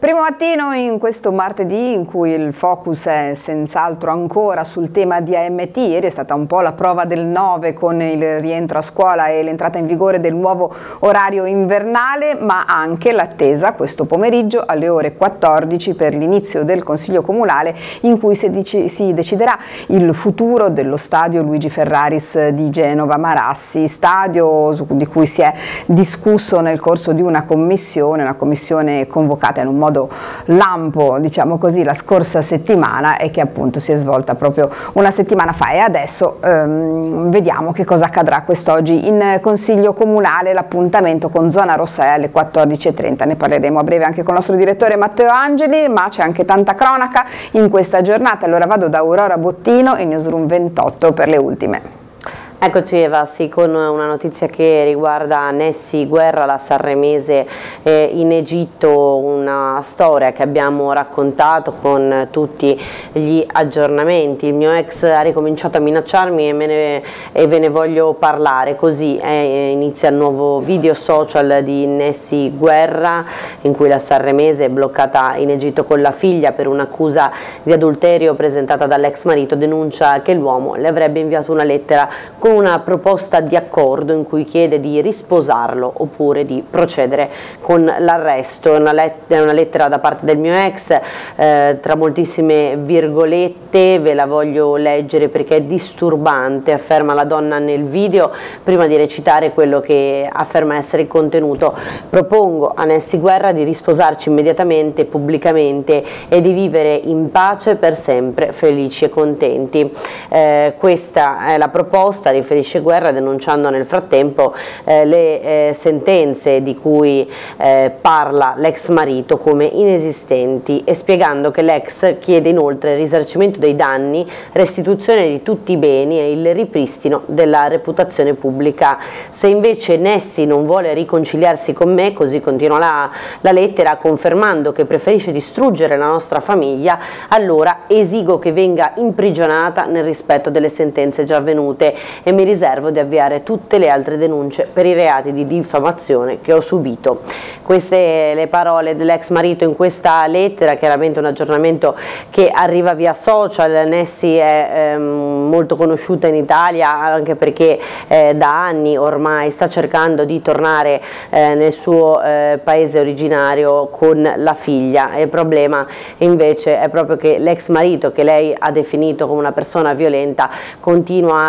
Primo mattino in questo martedì in cui il focus è senz'altro ancora sul tema di AMT. Ieri è stata un po' la prova del 9 con il rientro a scuola e l'entrata in vigore del nuovo orario invernale, ma anche l'attesa questo pomeriggio alle ore 14 per l'inizio del Consiglio Comunale in cui si deciderà il futuro dello stadio Luigi Ferraris di Genova Marassi, stadio di cui si è discusso nel corso di una commissione convocata in un modo lampo, diciamo così, la scorsa settimana e che appunto si è svolta proprio una settimana fa. E adesso vediamo che cosa accadrà quest'oggi in Consiglio Comunale. L'appuntamento con Zona Rossa è alle 14:30, ne parleremo a breve anche con il nostro direttore Matteo Angeli, ma c'è anche tanta cronaca in questa giornata. Allora vado da Aurora Bottino in Newsroom 28 per le ultime. Eccoci Eva, sì, con una notizia che riguarda Nessy Guerra, la sanremese in Egitto, una storia che abbiamo raccontato con tutti gli aggiornamenti. Il mio ex ha ricominciato a minacciarmi e ve ne voglio parlare, così inizia il nuovo video social di Nessy Guerra in cui la sanremese è bloccata in Egitto con la figlia per un'accusa di adulterio presentata dall'ex marito. Denuncia che l'uomo le avrebbe inviato una lettera con una proposta di accordo in cui chiede di risposarlo oppure di procedere con l'arresto. È una lettera da parte del mio ex, tra moltissime virgolette, ve la voglio leggere perché è disturbante, afferma la donna nel video, prima di recitare quello che afferma essere il contenuto. Propongo a Nessy Guerra di risposarci immediatamente, pubblicamente e di vivere in pace per sempre, felici e contenti. Questa è la proposta, riferisce Guerra, denunciando nel frattempo le sentenze di cui parla l'ex marito come inesistenti e spiegando che l'ex chiede inoltre il risarcimento dei danni, restituzione di tutti i beni e il ripristino della reputazione pubblica. Se invece Nessy non vuole riconciliarsi con me, così continua la lettera, confermando che preferisce distruggere la nostra famiglia, allora esigo che venga imprigionata nel rispetto delle sentenze già avvenute e mi riservo di avviare tutte le altre denunce per i reati di diffamazione che ho subito. Queste le parole dell'ex marito in questa lettera, chiaramente un aggiornamento che arriva via social. Nessy è molto conosciuta in Italia anche perché da anni ormai sta cercando di tornare nel suo paese originario con la figlia. Il problema invece è proprio che l'ex marito, che lei ha definito come una persona violenta, continua a